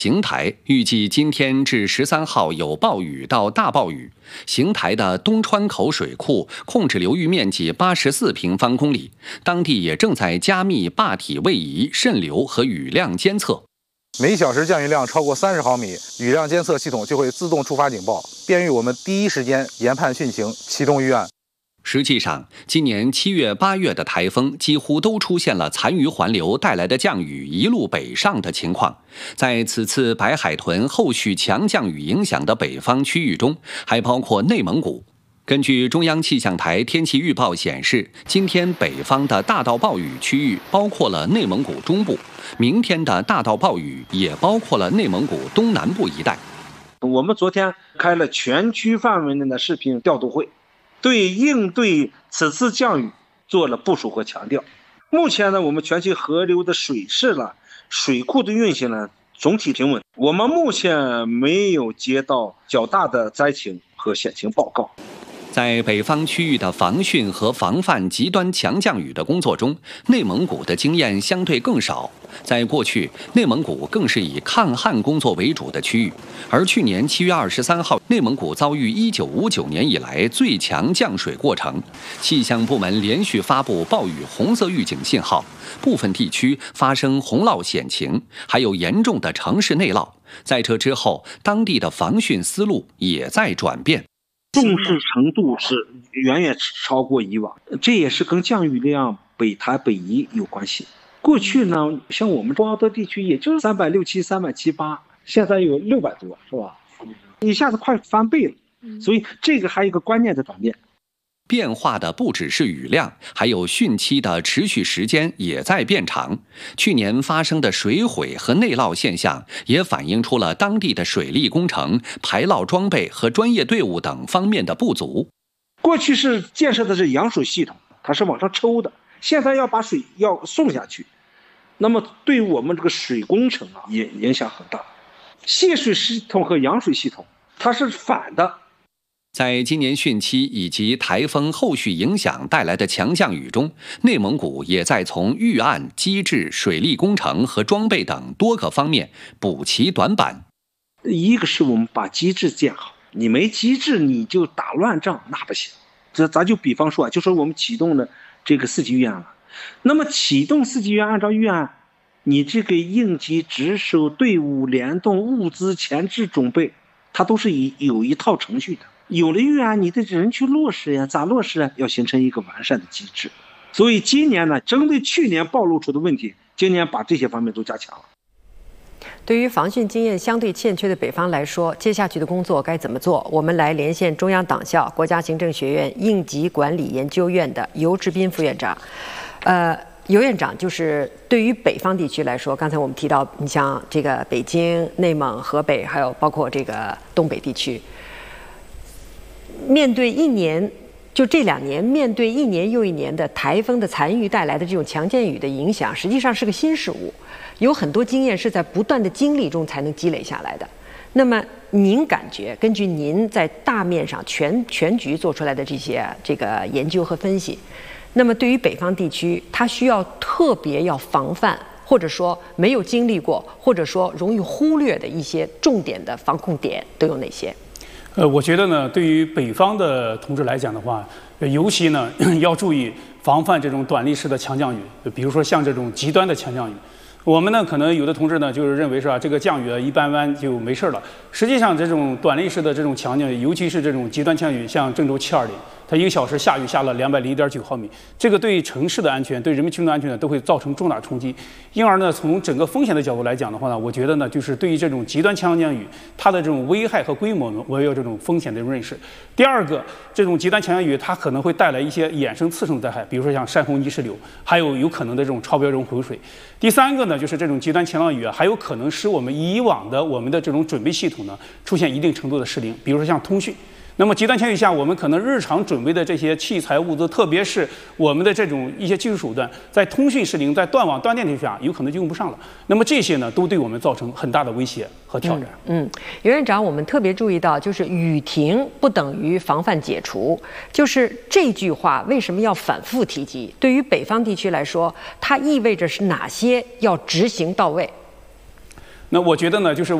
邢台预计今天至13号有暴雨到大暴雨。邢台的东川口水库控制流域面积84平方公里，当地也正在加密坝体位移、渗流和雨量监测。 每小时降雨量超过30毫米，雨量监测系统就会自动触发警报，便于我们第一时间研判汛情，启动预案。 实际上，今年7月、8月的台风几乎都出现了残余环流带来的降雨一路北上的情况。在此次白海豚后续强降雨影响的北方区域中，还包括内蒙古。根据中央气象台天气预报显示，今天北方的大到暴雨区域包括了内蒙古中部，明天的大到暴雨也包括了内蒙古东南部一带。 我们昨天开了全区范围内的视频调度会，对应对此次降雨做了部署和强调。目前呢，我们全区河流的水势了、水库的运行呢，总体平稳。我们目前没有接到较大的灾情和险情报告。 在北方区域的防汛和防范极端强降雨的工作中，内蒙古的经验相对更少。在过去，内蒙古更是以抗旱工作为主的区域，而去年7月23号，内蒙古遭遇1959年以来最强降水过程，气象部门连续发布暴雨红色预警信号，部分地区发生洪涝险情，还有严重的城市内涝。在这之后，当地的防汛思路也在转变。 重视程度是远远超过以往，这也是跟降雨量北台北移有关系。过去呢，像我们中奥德地区也就是367、378，现在有600多，是吧？一下子快翻倍了，所以这个还有一个关键的转变。 变化的不只是雨量，还有汛期的持续时间也在变长。去年发生的水毁和内涝现象，也反映出了当地的水利工程、排涝装备和专业队伍等方面的不足。 过去是建设的是扬水系统，它是往上抽的，现在要把水要送下去，那么对我们这个水工程也影响很大。泄水系统和扬水系统它是反的。 在今年汛期以及台风后续影响带来的强降雨中，内蒙古也在从预案、机制、水利工程和装备等多个方面补齐短板。 一个是我们把机制建好，你没机制你就打乱仗，那不行。咱就比方说就说我们启动了这个4级预案了，那么启动4级预案，按照预案，你这个应急值守队伍联动物资前置准备，它都是有一套程序的。有了预案，你的人去落实呀，咋落实啊？要形成一个完善的机制。所以今年呢，针对去年暴露出的问题，今年把这些方面都加强了。 对于防汛经验相对欠缺的北方来说，接下去的工作该怎么做？我们来连线中央党校国家行政学院应急管理研究院的尤志斌副院长。尤院长，就是对于北方地区来说，刚才我们提到，你像这个北京、内蒙、河北，还有包括这个东北地区。面对这2年，面对1年又1年的台风的残余带来的这种强降雨的影响，实际上是个新事物，有很多经验是在不断的经历中才能积累下来的。那么您感觉，根据您在大面上全局做出来的这个研究和分析，那么对于北方地区，它需要特别要防范，或者说没有经历过，或者说容易忽略的一些重点的防控点都有哪些？ 我觉得呢，对于北方的同志来讲的话，尤其呢要注意防范这种短历时的强降雨，比如说像这种极端的强降雨。我们呢，可能有的同志呢，就是认为是吧，这个降雨一般般就没事了。实际上，这种短历时的这种强降雨，尤其是这种极端强雨，像郑州720，它1个小时下雨下了201.9毫米，这个对城市的安全、对人民群众的安全呢，都会造成重大冲击。因而呢，从整个风险的角度来讲的话呢，我觉得呢，就是对于这种极端强降雨，它的这种危害和规模呢，我也有这种风险的认识。第二个，这种极端强降雨，它可能会带来一些衍生次生灾害，比如说像山洪泥石流，还有可能的这种超标这种洪水。第三个呢，就是这种极端强降雨还有可能使我们以往的我们的这种准备系统呢出现一定程度的失灵，比如说像通讯。那么极端强雨下，我们可能日常准备的这些器材物资，特别是我们的这种一些技术手段，在通讯失灵、在断网断电之下，有可能就用不上了。那么这些呢，都对我们造成很大的威胁和挑战。 尤院长，我们特别注意到，就是雨停不等于防范解除，就是这句话为什么要反复提及？对于北方地区来说，它意味着是哪些要执行到位？ 那我觉得呢，就是